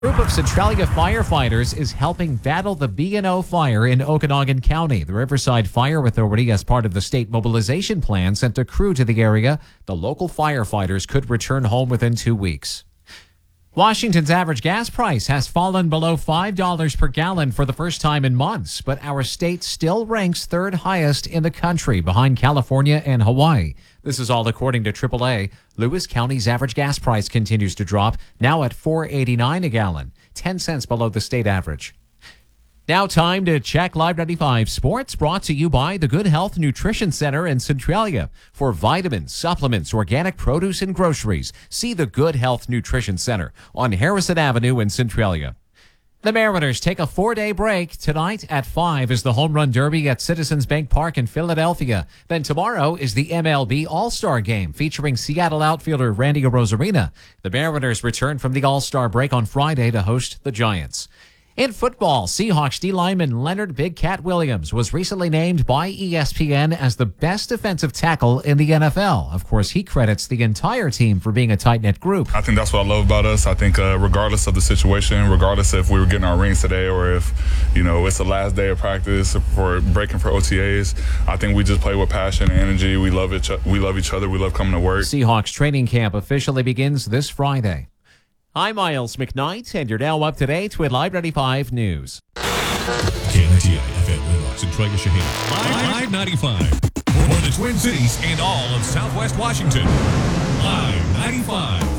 A group of Centralia firefighters is helping battle the B&O fire in Okanagan County. The Riverside Fire Authority, as part of the state mobilization plan, sent a crew to the area. The local firefighters could return home within 2 weeks. Washington's average gas price has fallen below $5 per gallon for the first time in months, but our state still ranks third highest in the country, behind California and Hawaii. This is all according to AAA. Lewis County's average gas price continues to drop, now at $4.89 a gallon, 10 cents below the state average. Now time to check Live 95 Sports, brought to you by the Good Health Nutrition Center in Centralia. For vitamins, supplements, organic produce, and groceries, see the Good Health Nutrition Center on Harrison Avenue in Centralia. The Mariners take a 4-day break. Tonight at 5 is the Home Run Derby at Citizens Bank Park in Philadelphia. Then tomorrow is the MLB All-Star Game featuring Seattle outfielder Randy Arozarena. The Mariners return from the All-Star break on Friday to host the Giants. In football, Seahawks D lineman Leonard Big Cat Williams was recently named by ESPN as the best defensive tackle in the NFL. Of course, he credits the entire team for being a tight-knit group. I think that's what I love about us. I think regardless of the situation, regardless if we were getting our rings today or if, it's the last day of practice for breaking for OTAs, I think we just play with passion and energy. We love each other. We love coming to work. Seahawks training camp officially begins this Friday. I'm Miles McKnight, and you're now up to date with Live 95 News. KNTI FM, Centralia Shaheen. Live 95 for the Twin Cities and all of Southwest Washington. Live 95.